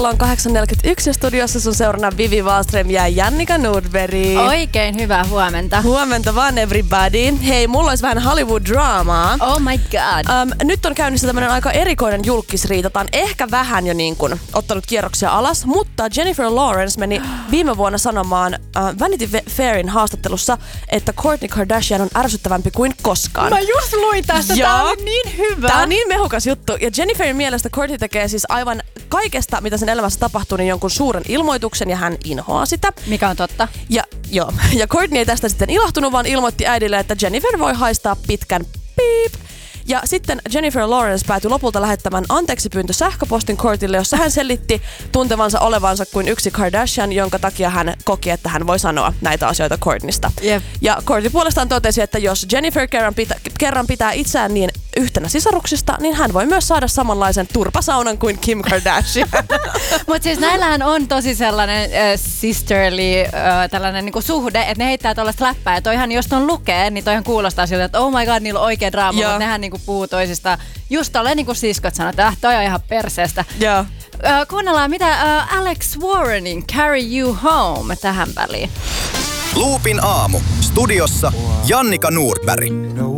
On 8.41 ja studiossa sun seurana Vivi Wahlström ja Jannika Nordberg. Oikein hyvää huomenta. Huomenta vaan everybody. Hei, mulla olisi vähän Hollywood-draamaa. Oh my god. Nyt on käynnissä tämmönen aika erikoinen julkkisriita. Tää on ehkä vähän jo niin kuin ottanut kierroksia alas, mutta Jennifer Lawrence meni viime vuonna sanomaan Vanity Fairin haastattelussa, että Kourtney Kardashian on ärsyttävämpi kuin koskaan. Mä just luin tästä. Tää oli niin hyvä. Tää on niin mehukas juttu. Ja Jenniferin mielestä Kourtney tekee siis aivan kaikesta, mitä sen elämässä tapahtuu, niin jonkun suuren ilmoituksen ja hän inhoaa sitä. Mikä on totta. Ja Kourtney ei tästä sitten ilahtunut, vaan ilmoitti äidille, että Jennifer voi haistaa pitkän piip. Ja sitten Jennifer Lawrence päätyi lopulta lähettämään anteeksipyyntö sähköpostin Kourtneylle, jossa hän selitti tuntevansa olevansa kuin yksi Kardashian, jonka takia hän koki, että hän voi sanoa näitä asioita Kourtneysta. Yep. Ja Kourtney puolestaan totesi, että jos Jennifer kerran pitää itseään niin yhtenä sisaruksista, niin hän voi myös saada samanlaisen turpasaunan kuin Kim Kardashian. Mutta siis näillähän on tosi sellainen sisterly tällainen niinku suhde, että ne heittää tollaista läppää. Ja toihan, jos ton lukee, niin toihan kuulostaa siltä, että oh my god, niillä on oikea draama, mutta nehän niinku puhuu toisistaan. Just tolleen niinku siskot sanoo, että toi on ihan perseestä. Joo. Kuunnellaan, mitä Alex Warrenin Carry You Home tähän väliin. Loopin aamu. Studiossa Jannika Nordberg.